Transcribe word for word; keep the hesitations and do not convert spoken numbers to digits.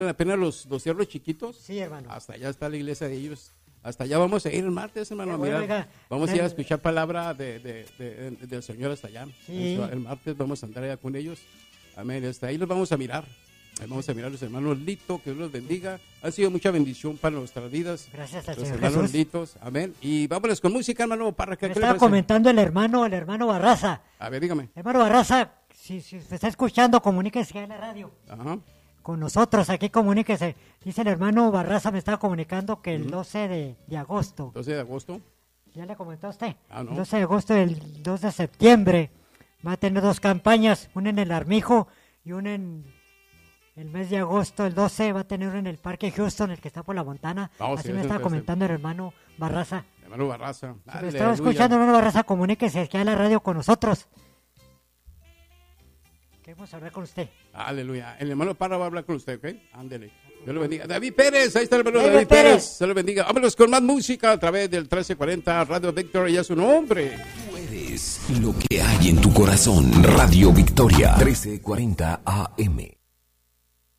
apenas los, los cierros chiquitos. Sí, hermano. Hasta allá está la iglesia de ellos. Hasta allá vamos a ir el martes, hermano. Bueno, Mira, oiga, vamos a el- ir a escuchar palabra de, de, de, de- del Señor hasta allá. Sí. El martes vamos a andar allá con ellos. Amén. Hasta ahí los vamos a mirar. Ahí vamos a mirar a los hermanos Lito, que Dios los bendiga. Ha sido mucha bendición para nuestras vidas. Gracias al Los Señor hermanos Jesús. Litos. Amén. Y vámonos con música, hermano Parra. ¿Qué Me qué le estaba parece? comentando el hermano, el hermano Barraza. A ver, dígame. Hermano Barraza, si, si usted está escuchando, comuníquese en la radio. Ajá. Con nosotros, aquí comuníquese. Dice el hermano Barraza, me estaba comunicando que el doce de, de agosto, doce de agosto. ¿ya le comentó a usted? Ah, no. El doce de agosto y el dos de septiembre va a tener dos campañas, una en el Armijo y una en el mes de agosto. El doce va a tener una en el Parque Houston, el que está por la Montana. Vamos, Así sí, me ese estaba es comentando el hermano Barraza. Hermano Barraza. Si me Aleluya. estaba escuchando, hermano Barraza, comuníquese aquí a la radio con nosotros. Queremos hablar con usted. Aleluya. El hermano Parra va a hablar con usted, ¿ok? Ándele. Dios lo bendiga. David Pérez, ahí está el hermano David David, Pérez. Pérez. Se lo bendiga. Vámonos con más música a través del trece cuarenta Radio Victory. Ya su nombre. Tú eres lo que hay en tu corazón. Radio Victoria, trece cuarenta A M.